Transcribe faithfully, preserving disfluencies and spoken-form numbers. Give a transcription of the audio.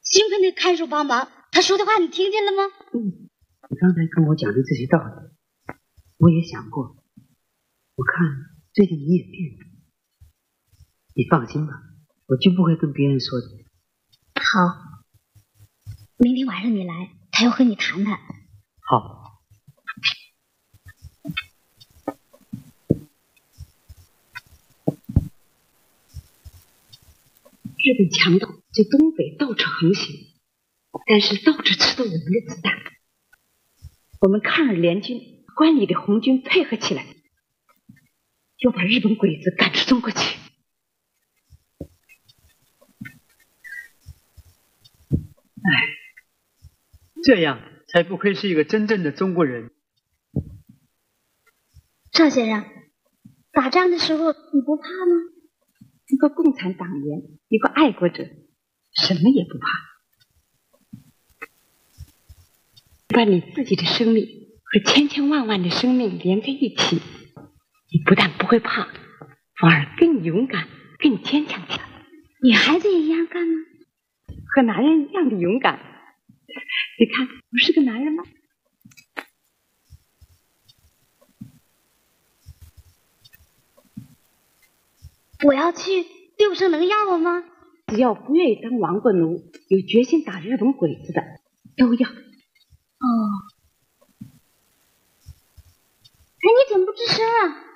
兴奋的看书帮忙。他说的话你听见了吗？ 嗯，你刚才跟我讲的这些道理，我也想过。我看最近你也变了。你放心吧，我就不会跟别人说的。 好，明天晚上你来，他要和你谈谈。 好。日本强盗在东北到处横行，但是到处吃的我们的子弹。我们抗日联军关里的红军配合起来，要把日本鬼子赶出中国去。 哎，这样才不愧是一个真正的中国人。 赵先生，打仗的时候你不怕吗？ 一个共产党员，一个爱国者，什么也不怕。把你自己的生命和千千万万的生命连在一起，你不但不会怕，反而更勇敢、更坚强起来。 女孩子也一样干吗？ 和男人一样的勇敢。你看，我是个男人吗？ 我要去，六生能要我吗？ 只要不愿意当亡国奴，有决心打日本鬼子的，都要。 哦，哎，你怎么不吱声啊？